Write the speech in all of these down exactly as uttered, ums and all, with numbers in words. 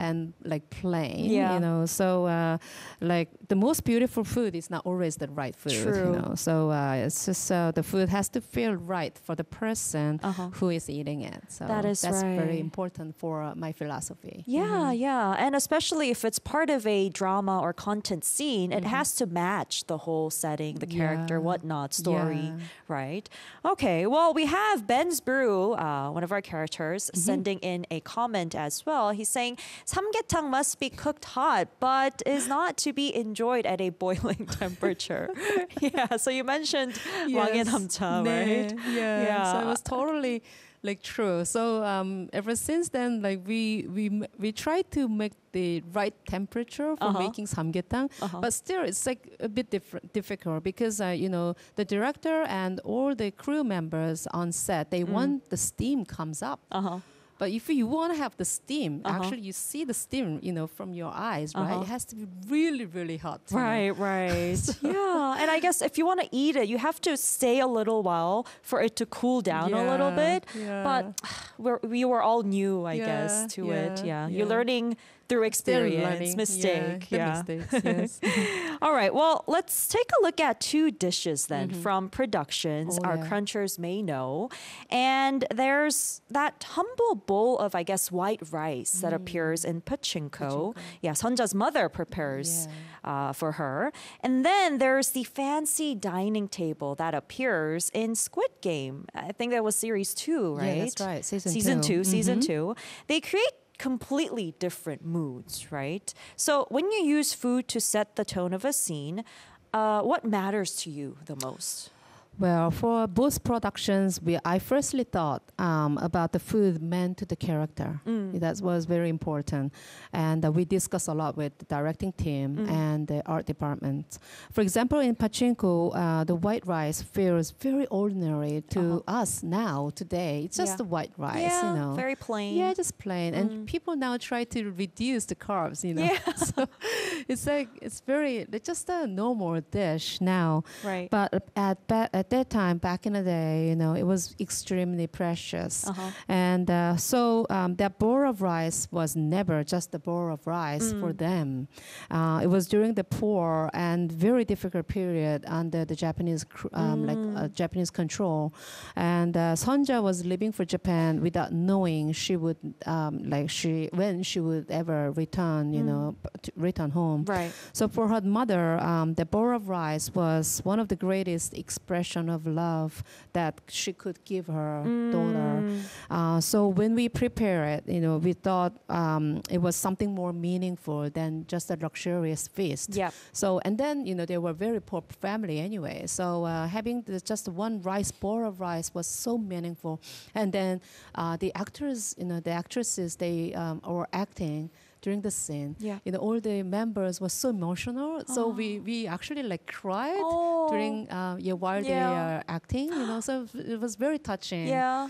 and like plain, Yeah. you know. So uh, like the most beautiful food is not always the right food, True. you know. So uh, it's just uh, the food has to feel right for the person Uh-huh. who is eating it. So That is that's right. very important for uh, my philosophy. Yeah, yeah. And especially if it's part of a drama or content scene, it has to match the whole setting, the character, Yeah. whatnot, story, Yeah. right? Okay, well, we have Ben's Brew, uh, one of our characters, sending in a comment as well. He's saying, 삼계탕 must be cooked hot, but is not to be enjoyed at a boiling temperature. Yeah, so you mentioned 왕의 남자, right? Yeah. Yeah. So it was totally like true. So um, ever since then, like we we m- we try to make the right temperature for Uh-huh. making samgyetang, Uh-huh. but still it's like a bit different, difficult because uh, you know the director and all the crew members on set they want the steam comes up. Uh-huh. But if you want to have the steam, Uh-huh. actually you see the steam, you know, from your eyes, right? Uh-huh. It has to be really, really hot. you know. Right, right. Yeah. And I guess if you want to eat it, you have to stay a little while for it to cool down a little Yeah, bit. yeah. But we're, we were all new, I Yeah, guess, to it. yeah, Yeah. You're yeah. learning through Still experience, learning. mistake. Yeah, the mistakes, yes. All right. Well, let's take a look at two dishes then from productions Oh, our yeah. crunchers may know. And there's that humble bowl of, I guess, white rice that appears in Pachinko. Yeah, Sonja's mother prepares uh, for her. And then there's the fancy dining table that appears in Squid Game. I think that was series two, right? Yeah, that's right. Season, Season two. two, season two. They create completely different moods, right? So when you use food to set the tone of a scene, uh, what matters to you the most? Well, for both productions, we I firstly thought um, about the food meant to the character. That was very important, and uh, we discussed a lot with the directing team and the art department. For example, in Pachinko, uh, the white rice feels very ordinary to us now today. It's just Yeah. the white rice, yeah, you know. very plain. Yeah, just plain. And people now try to reduce the carbs, you know. Yeah. So it's like it's very it's just a normal dish now. Right. But at ba- at that time, back in the day, you know, it was extremely precious. Uh-huh. And uh, so um, that bowl of rice was never just a bowl of rice Mm. for them. Uh, it was during the poor and very difficult period under the Japanese, cr- um, like uh, Mm. Japanese control. And uh, Sonja was leaving for Japan without knowing she would, um, like she when she would ever return, you know, p- to return home. Right. So for her mother, um, the bowl of rice was one of the greatest expression of love that she could give her daughter. Mm. Uh, so when we prepare it, you know, we thought um, it was something more meaningful than just a luxurious feast. Yep. So and then you know they were very poor family anyway. So uh, having the, just one rice bowl of rice was so meaningful. And then uh, the actors, you know, the actresses, they um, were acting during the scene. Yeah. You know, all the members were so emotional. So we we actually like cried Oh. during uh, yeah while they Yeah. are acting. You know, so it was very touching. Yeah.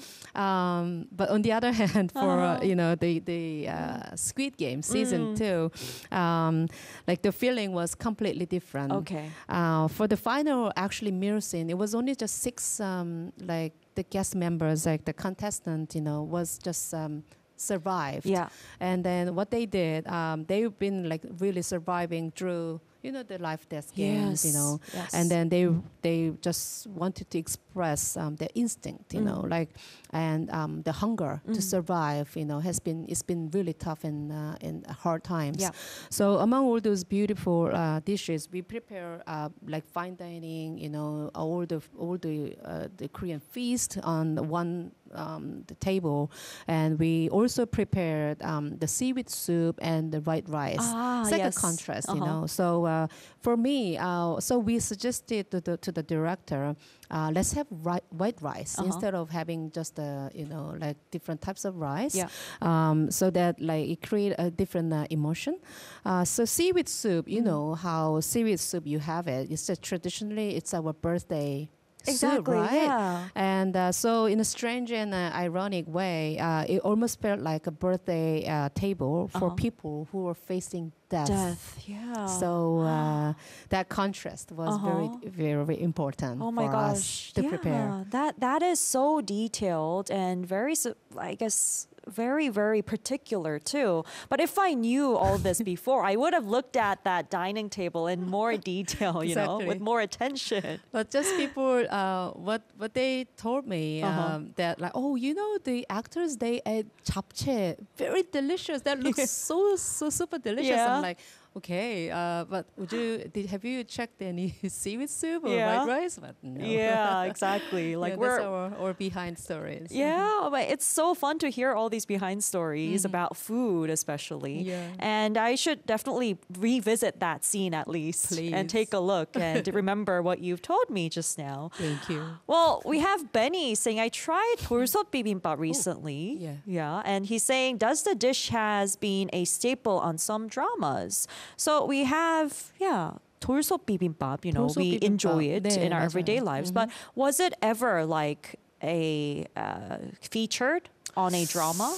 Um, but on the other hand, for uh, Uh-huh. you know the the uh, Squid Game season Mm. two, um, like the feeling was completely different. Okay. Uh, for the final actually mirror scene, it was only just six um, like the guest members, like the contestant, you know, was just um, survived. Yeah. And then what they did, um, they've been like really surviving through, you know, the life death games, you Yes, know. yes. And then they they just wanted to express um, their instinct, you know, Mm. like and um, the hunger to Mm. survive, you know, has been it's been really tough in uh, in hard times. Yeah. So among all those beautiful uh, dishes, we prepare uh, like fine dining, you know, all the all the uh, the Korean feast on one um, the table, and we also prepared um, the seaweed soup and the white rice. Ah, It's like yes. a contrast, you Uh-huh. know. So uh, for me, uh, so we suggested to the to the director, uh, let's have ri- white rice Uh-huh. instead of having just uh, you know like different types of rice. Yeah. Um, so that like it create a different uh, emotion. Uh, so seaweed soup, you Mm. know how seaweed soup you have it. It's just traditionally it's our birthday. Soup, Exactly. right? Yeah. And uh, so, in a strange and uh, ironic way, uh, it almost felt like a birthday uh, table for Uh-huh. people who were facing death. Death. Yeah. So uh, that contrast was Uh-huh. very, very, very important Oh my for gosh. us to yeah. prepare. That that is so detailed and very su- I guess very, very particular too. But if I knew all this before, I would have looked at that dining table in more detail, you know, Exactly. with more attention. But just people, uh, what what they told me Uh-huh. um, that like, oh, you know, the actors they ate japchae, very delicious. That looks so so super delicious. Yeah. I'm like, okay, uh, but would you did have you checked any seaweed soup or Yeah. white rice? But no. Yeah, exactly. Like yeah, we're that's our, our behind stories. Yeah, but it's so fun to hear all these behind stories about food, especially. Yeah. And I should definitely revisit that scene at least and Please. take a look and remember what you've told me just now. Thank you. Well, we have Benny saying, I tried 돌솥 bibimbap recently. yeah. Yeah. And he's saying, does the dish has been a staple on some dramas? So we have, yeah, 돌솥 bibimbap, you know, 돌솥 we bibimbap. enjoy it 네, in our 맞아요. everyday lives. But was it ever like a uh, featured on a drama?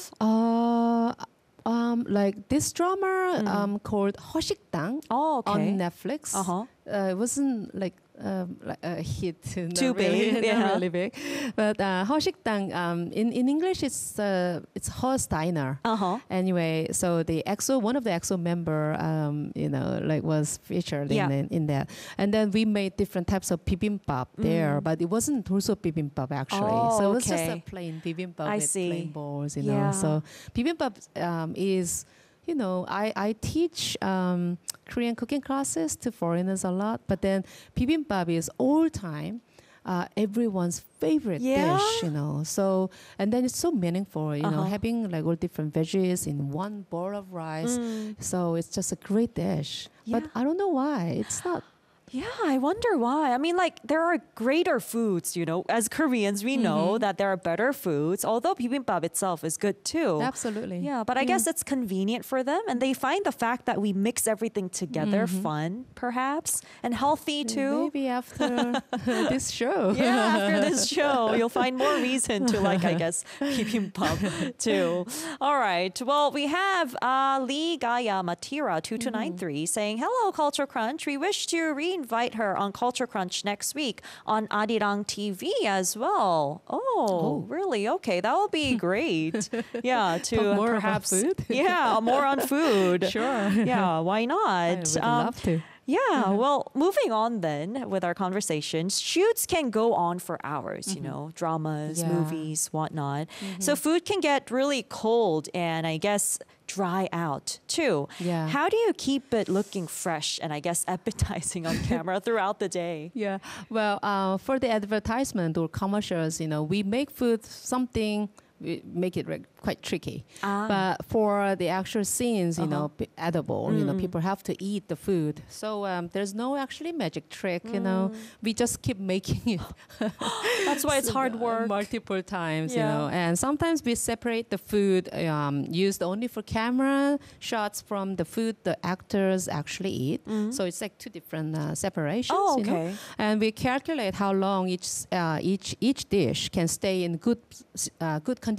Uh, um, like this drama um, called 허식당 Oh, okay. on Netflix. Uh-huh. Uh, it wasn't like um, like a hit, not Too really, big, not yeah. really big. But uh, 허식당, um, in in English, it's uh, it's Ho's Diner. Uh-huh. Anyway, so the E X O, one of the E X O member, um, you know, like was featured Yeah. in, in in that, and then we made different types of bibimbap there, but it wasn't also bibimbap actually. Oh, so it was just a okay. plain bibimbap I with see. plain balls, you Yeah. know. So bibimbap um, is, you know, I I teach um, Korean cooking classes to foreigners a lot, but then bibimbap is all time. Uh, everyone's favorite Yeah? dish, you know. So and then it's so meaningful, you know, Uh-huh. having like all different veggies in one bowl of rice. Mm. So it's just a great dish. But Yeah. I don't know why it's not. Yeah, I wonder why. I mean, like, there are greater foods, you know. As Koreans, we know that there are better foods, although bibimbap itself is good too. Absolutely. Yeah, but I guess it's convenient for them, and they find the fact that we mix everything together fun, perhaps, and healthy too. Maybe after this show. Yeah, after this show, you'll find more reason to like, I guess, bibimbap too. All right. Well, we have uh, Lee Gaya Matira two two nine three saying, "Hello, Culture Crunch. We wish to re-invite her on Culture Crunch next week on Arirang T V as well." Oh, really? Okay, that will be great. Yeah, to Talk more about perhaps food? yeah, more on food. Sure. Yeah, why I not? would Um, love to. yeah, well, moving on then with our conversations, shoots can go on for hours, you know, dramas, Yeah. movies, whatnot. So food can get really cold and I guess dry out too. Yeah. How do you keep it looking fresh and I guess appetizing on camera throughout the day? Yeah. Well, uh, for the advertisement or commercials, you know, we make food something. We make it re- quite tricky, Ah. but for the actual scenes, you know, Uh-huh. p- edible, you know, people have to eat the food. So um, there's no actually magic trick, you know. We just keep making it That's why it's hard work. multiple times, you Yeah. know. And sometimes we separate the food um, used only for camera shots from the food the actors actually eat. So it's like two different uh, separations. Oh, you know? okay. And we calculate how long each uh, each each dish can stay in good uh, good condition.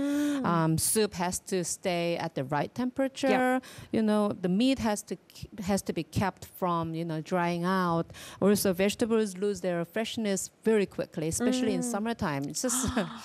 Um, soup has to stay at the right temperature. You know, the meat has to k- has to be kept from you know drying out. Also, vegetables lose their freshness very quickly, especially in summertime. It's just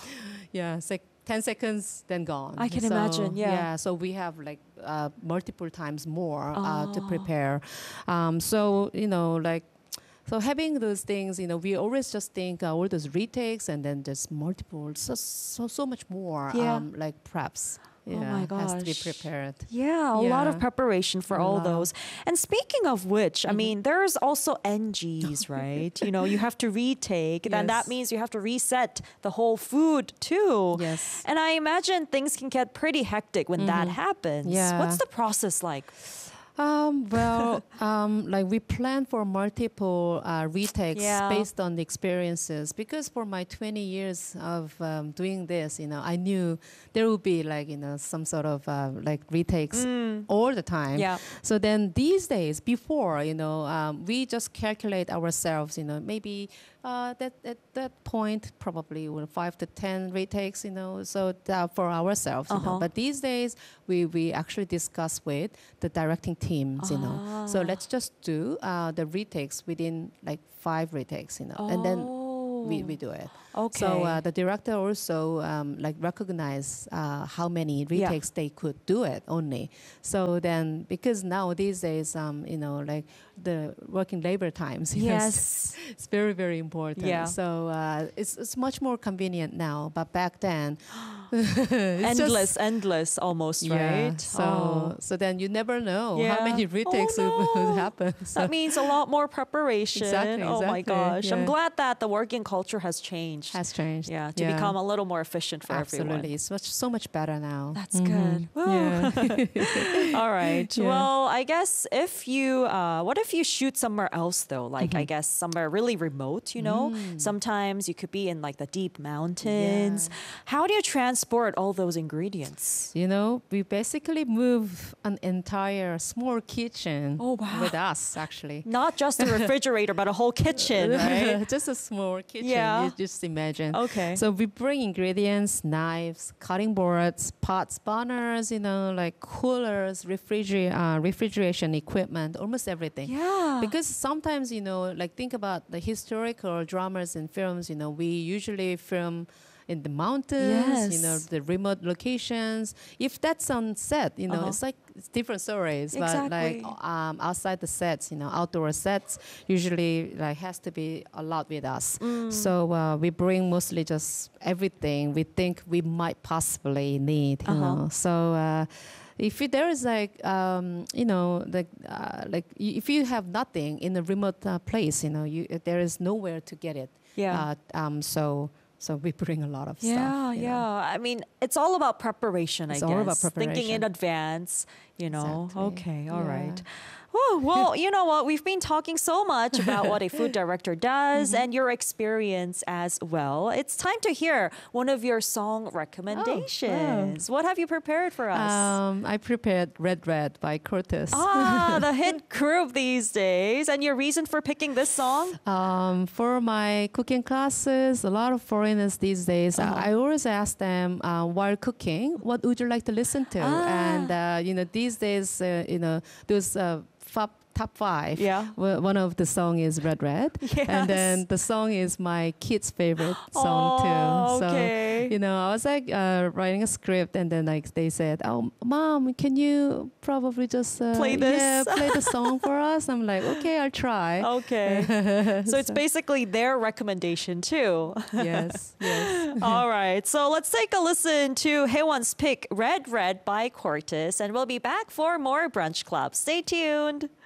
yeah, it's like ten seconds, then gone. I can So, imagine, yeah. Yeah, so we have like uh, multiple times more uh, to Oh. prepare. Um, so you know, like. So having those things, you know, we always just think uh, all those retakes and then there's multiple, so so so much more, Yeah. um, like preps. Oh Yeah, my has to be gosh. prepared. Yeah, a lot of Yeah. preparation for A all lot. those. And speaking of which, I mean, there's also N Gs, right? You know, you have to retake, and that Yes. means you have to reset the whole food too. Yes. And I imagine things can get pretty hectic when that happens. Yeah. What's the process like? Um, well, um, like we plan for multiple uh, retakes Yeah. based on the experiences. Because for my twenty years of um, doing this, you know, I knew there would be like you know some sort of uh, like retakes all the time. Yeah. So then these days, before you know, um, we just calculate ourselves. You know, maybe uh, that at that point probably well, five to ten retakes. You know, so uh, for ourselves. You Uh-huh. know, but these days we we actually discuss with the directing teams. You know, so let's just do uh, the retakes within like five retakes. You know, and then. Oh. we, we do it. Okay. So uh, the director also um, like recognize uh, how many retakes yeah. they could do it only. So then because now these days, um, you know, like the working labor times, yes, know, it's very very important. Yeah. So uh, it's it's much more convenient now. But back then, endless, just, endless, almost yeah, right. So oh. so then you never know yeah. how many retakes oh, no. would, would happen. So that means a lot more preparation. Exactly, oh exactly. my gosh! Yeah. I'm glad that the working culture has changed. Has changed. Yeah, to yeah. become a little more efficient for Absolutely. everyone. It's much so much better now. That's mm-hmm. good. Yeah. All right. Yeah. Well, I guess if you, uh, what if you shoot somewhere else though? Like mm-hmm. I guess somewhere really remote. You know, mm. sometimes you could be in like the deep mountains. Yeah. How do you transport all those ingredients? You know, we basically move an entire small kitchen oh, wow. with us, actually. Not just a refrigerator, but a whole kitchen, right? Just a small kitchen. Yeah. You just imagine. Okay. So we bring ingredients, knives, cutting boards, pots, burners, you know, like coolers, refriger- uh, refrigeration equipment, almost everything. Yeah. Because sometimes, you know, like think about the historical dramas and films, you know, we usually film in the mountains, yes. you know, the remote locations. If that's on set, you know, uh-huh. it's like it's different stories. Exactly. But like um, outside the sets, you know, outdoor sets usually like has to be a lot with us. Mm. So uh, we bring mostly just everything we think we might possibly need. You uh-huh. know, so. Uh, If there is like, um, you know, like, uh, like y- if you have nothing in a remote uh, place, you know, you, there is nowhere to get it. Yeah. Uh, um. So, so we bring a lot of yeah, stuff. Yeah, know. I mean, it's all about preparation. It's I guess all about preparation. Thinking in advance. You know. Exactly. Okay. All yeah. right. Whew, well, you know what? We've been talking so much about what a food director does mm-hmm. and your experience as well. It's time to hear one of your song recommendations. Oh, wow. What have you prepared for us? Um, I prepared Red Red by Curtis. Ah, the hit group these days. And your reason for picking this song? Um, for my cooking classes, a lot of foreigners these days, uh-huh. I, I always ask them uh, while cooking, what would you like to listen to? Ah. And, uh, you know, these days, uh, you know, those uh, F- top five. Yeah. Well, one of the song is Red Red. Yes. And then the song is my kid's favorite song oh, too. So, okay. you know, I was like uh, writing a script and then like they said, oh, Mom, can you probably just uh, play this? Yeah, play the song for us? I'm like, okay, I'll try. Okay. so it's basically their recommendation too. Yes, yes. All right. So let's take a listen to Haewon's pick, Red Red by Cortis. And we'll be back for more Brunch Club. Stay tuned.